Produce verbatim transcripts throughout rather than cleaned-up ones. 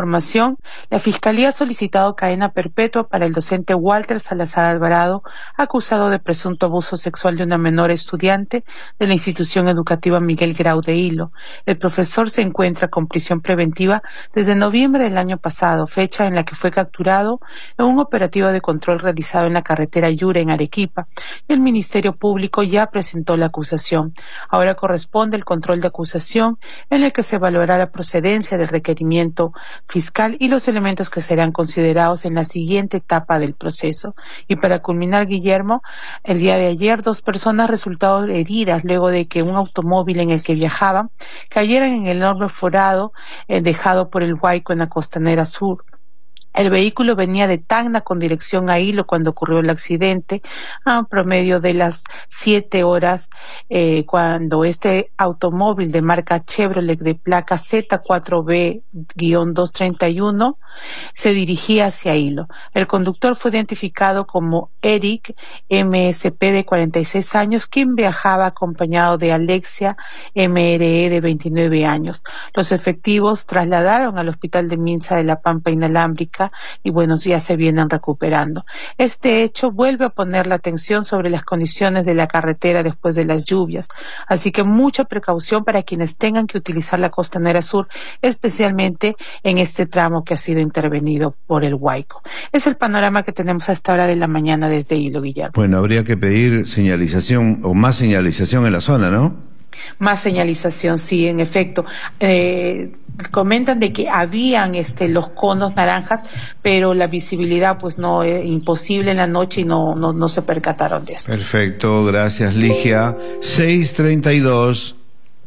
información, la Fiscalía ha solicitado cadena perpetua para el docente Walter Salazar Alvarado, acusado de presunto abuso sexual de una menor estudiante de la institución educativa Miguel Grau de Hilo. El profesor se encuentra con prisión preventiva desde noviembre del año pasado, fecha en la que fue capturado en un operativo de control realizado en la carretera Yura en Arequipa, y el Ministerio Público ya presentó la acusación. Ahora corresponde el control de acusación, en el que se evaluará la procedencia del requerimiento fiscal y los elementos que serán considerados en la siguiente etapa del proceso. Y para culminar, Guillermo, el día de ayer dos personas resultaron heridas luego de que un automóvil en el que viajaban cayeran en el enorme forado eh, dejado por el Huayco en la Costanera Sur. El vehículo venía de Tacna con dirección a Hilo cuando ocurrió el accidente, a un promedio de las siete horas, eh, cuando este automóvil de marca Chevrolet de placa Z cuatro B dos treinta y uno se dirigía hacia Hilo. El conductor fue identificado como Eric M S P de cuarenta y seis años, quien viajaba acompañado de Alexia M R E de veintinueve años. Los efectivos trasladaron al hospital de Minsa de la Pampa Inalámbrica y bueno, ya se vienen recuperando. Este hecho vuelve a poner la atención sobre las condiciones de la carretera después de las lluvias, así que mucha precaución para quienes tengan que utilizar la Costanera Sur, especialmente en este tramo que ha sido intervenido por el Huayco. Es el panorama que tenemos a esta hora de la mañana desde Hilo, Guillermo. Bueno, habría que pedir señalización o más señalización en la zona, ¿no? Más señalización, sí, en efecto. Eh, comentan de que habían este los conos naranjas, pero la visibilidad pues no es imposible en la noche y no, no, no se percataron de esto. Perfecto, gracias Ligia. seis treinta y dos.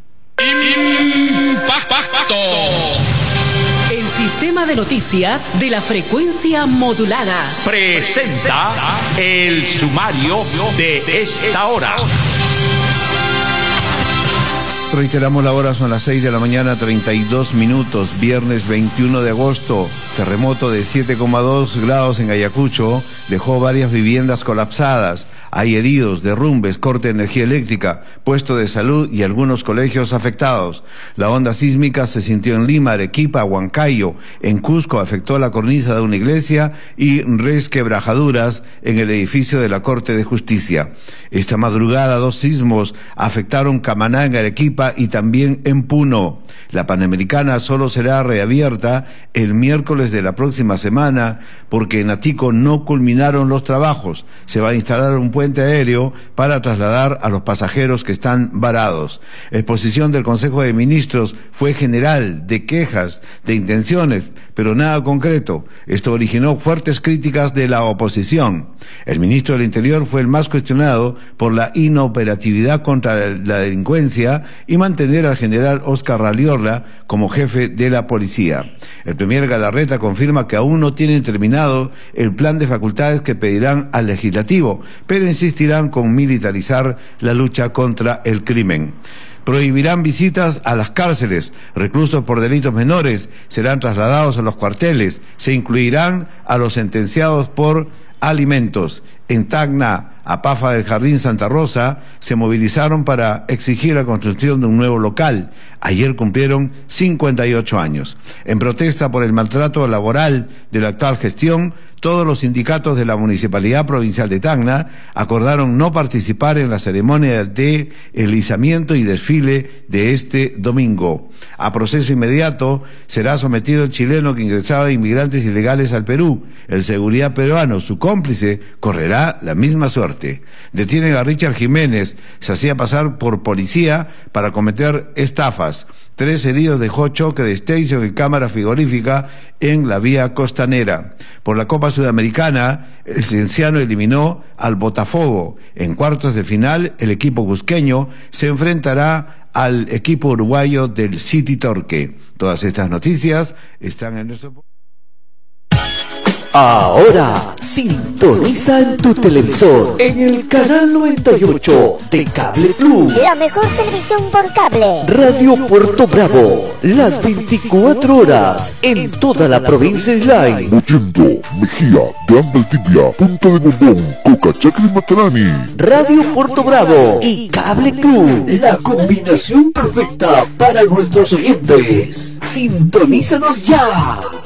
Impacto. El sistema de noticias de la frecuencia modulada Presenta el sumario de esta hora. Reiteramos la hora, son las seis de la mañana, treinta y dos minutos, viernes veintiuno de agosto. Terremoto de siete coma dos grados en Ayacucho dejó varias viviendas colapsadas. Hay heridos, derrumbes, corte de energía eléctrica, puesto de salud y algunos colegios afectados. La onda sísmica se sintió en Lima, Arequipa, Huancayo. En Cusco afectó la cornisa de una iglesia y resquebrajaduras en el edificio de la Corte de Justicia. Esta madrugada dos sismos afectaron Camaná en Arequipa y también en Puno. La Panamericana solo será reabierta el miércoles de la próxima semana porque en Atico no culminaron los trabajos. Se va a instalar un puente aéreo para trasladar a los pasajeros que están varados. Exposición del Consejo de Ministros fue general, de quejas, de intenciones, pero nada concreto. Esto originó fuertes críticas de la oposición. El ministro del Interior fue el más cuestionado por la inoperatividad contra la delincuencia y mantener al general Óscar Raliorla como jefe de la policía. El premier Galarreta confirma que aún no tienen terminado el plan de facultades que pedirán al legislativo, pero insistirán con militarizar la lucha contra el crimen. Prohibirán visitas a las cárceles. Reclusos por delitos menores serán trasladados a los cuarteles. Se incluirán a los sentenciados por alimentos. En Tacna, Apafa del Jardín Santa Rosa, se movilizaron para exigir la construcción de un nuevo local. Ayer cumplieron cincuenta y ocho años. En protesta por el maltrato laboral de la actual gestión, todos los sindicatos de la Municipalidad Provincial de Tacna acordaron no participar en la ceremonia de el izamiento y desfile de este domingo. A proceso inmediato será sometido el chileno que ingresaba inmigrantes ilegales al Perú. El seguridad peruano, su cómplice, correrá la misma suerte. Detienen a Richard Jiménez, se hacía pasar por policía para cometer estafas. Tres heridos dejó choque de Station y cámara frigorífica en la vía costanera. Por la Copa Sudamericana, el Cienciano eliminó al Botafogo. En cuartos de final, el equipo cusqueño se enfrentará al equipo uruguayo del City Torque. Todas estas noticias están en nuestro... Ahora sintoniza en tu televisor en el canal noventa y ocho de Cable Plus, la mejor televisión por cable. Radio Puerto Bravo, las veinticuatro horas en toda la provincia Islay. Mollendo, Mejía, Deambel Tibia, Punta de Bombón, Cocachacre y Matarani. Radio Puerto Bravo y Cable Club, la combinación perfecta para nuestros oyentes. Sintonízanos ya.